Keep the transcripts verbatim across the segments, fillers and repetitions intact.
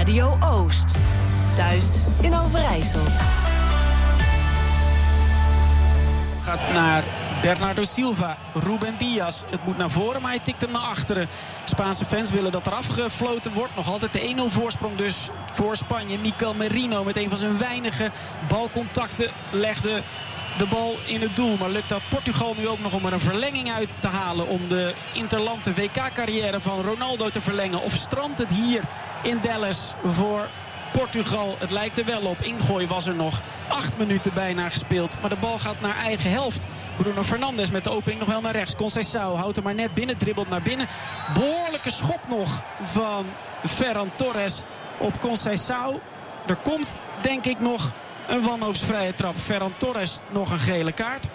Radio Oost. Thuis in Overijssel. Gaat naar Bernardo Silva, Ruben Diaz. Het moet naar voren, maar hij tikt hem naar achteren. Spaanse fans willen dat er afgefloten wordt. Nog altijd de één nul voorsprong dus voor Spanje. Mikel Merino met een van zijn weinige balcontacten legde de bal in het doel. Maar lukt dat Portugal nu ook nog om er een verlenging uit te halen, om de interland, de W K-carrière van Ronaldo te verlengen? Of strandt het hier in Dallas voor Portugal? Het lijkt er wel op. Ingooi was er nog. Acht minuten bijna gespeeld. Maar de bal gaat naar eigen helft. Bruno Fernandes met de opening nog wel naar rechts. Conceição houdt hem maar net binnen. Dribbelt naar binnen. Behoorlijke schop nog van Ferran Torres op Conceição. Er komt denk ik nog een wanhoopsvrije trap. Ferran Torres nog een gele kaart.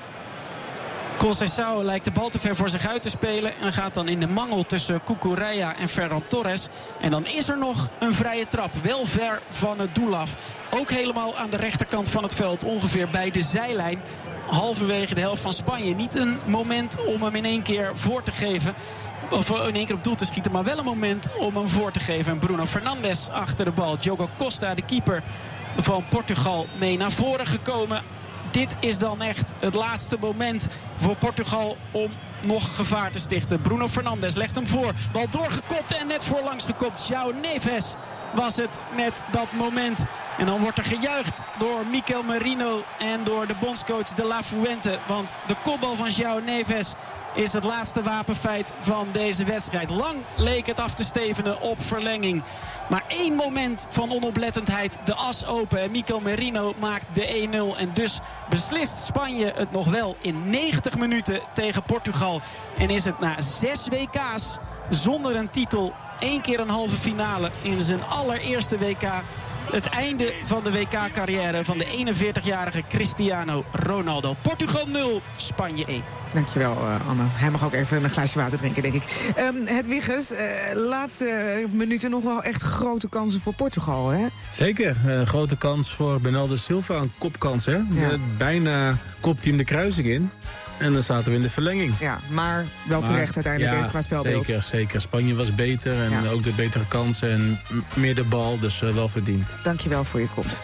Conceição lijkt de bal te ver voor zich uit te spelen. En gaat dan in de mangel tussen Cucurella en Ferran Torres. En dan is er nog een vrije trap. Wel ver van het doel af. Ook helemaal aan de rechterkant van het veld. Ongeveer bij de zijlijn. Halverwege de helft van Spanje. Niet een moment om hem in één keer voor te geven. Of in één keer op doel te schieten. Maar wel een moment om hem voor te geven. En Bruno Fernandes achter de bal. Diogo Costa, de keeper van Portugal, mee naar voren gekomen. Dit is dan echt het laatste moment voor Portugal om nog gevaar te stichten. Bruno Fernandes legt hem voor. Bal doorgekopt en net voorlangs gekopt. João Neves was het met dat moment. En dan wordt er gejuicht door Mikel Merino en door de bondscoach De La Fuente. Want de kopbal van João Neves is het laatste wapenfeit van deze wedstrijd. Lang leek het af te stevenen op verlenging. Maar één moment van onoplettendheid, de as open. En Mikel Merino maakt de één nul. En dus beslist Spanje het nog wel in negentig minuten tegen Portugal. En is het na zes W K's zonder een titel, één keer een halve finale in zijn allereerste W K, het einde van de W K-carrière van de eenenveertigjarige Cristiano Ronaldo. Portugal nul, Spanje één. Dankjewel, uh, Anne. Hij mag ook even een glaasje water drinken, denk ik. Um, Hedwiges, uh, laatste minuten nog wel echt grote kansen voor Portugal, hè? Zeker. Een grote kans voor Bernardo Silva. Een kopkans, hè? Ja. Bijna kopt hij hem de kruising in. En dan zaten we in de verlenging. Ja, maar wel terecht maar, uiteindelijk ja, qua spelbeeld. Zeker, zeker. Spanje was beter en ja. ook de betere kansen en meer de bal, dus uh, wel verdiend. Dankjewel voor je komst.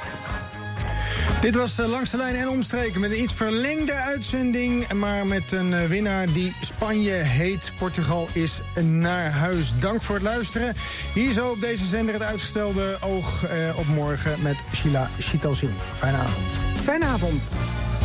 Dit was uh, Langs de Lijn en Omstreken met een iets verlengde uitzending, maar met een uh, winnaar die Spanje heet. Portugal is naar huis. Dank voor het luisteren. Hier zo op deze zender het uitgestelde oog uh, op morgen met Sheila Chitals. Fijne avond. Fijne avond.